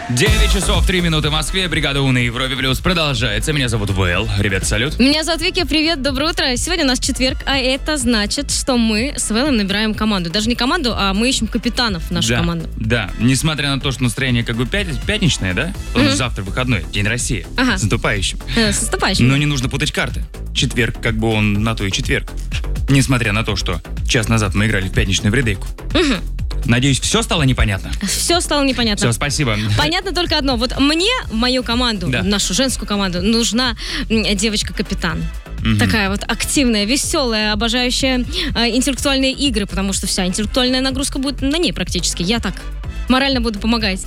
9 часов 3 минуты в Москве. Бригада У на Европе Плюс продолжается. Меня зовут Вэл. Ребят, салют. Меня зовут Вики, привет, доброе утро. Сегодня у нас четверг, а это значит, что мы с Вэлом набираем команду. Даже не команду, а мы ищем капитанов в нашу команду. Да, несмотря на то, что настроение как бы пятничное, да? Потому что завтра выходной, День России. Ага. С наступающим. С наступающим. Но не нужно путать карты. Четверг, как бы он на то и четверг. Несмотря на то, что час назад мы играли в пятничную вредейку. Надеюсь, все стало непонятно? Все стало непонятно. Все, спасибо. Понятно только одно. Вот мне, в мою команду, Да. нашу женскую команду, нужна девочка-капитан. Такая вот активная, веселая, обожающая интеллектуальные игры, потому что вся интеллектуальная нагрузка будет на ней практически. Я так морально буду помогать.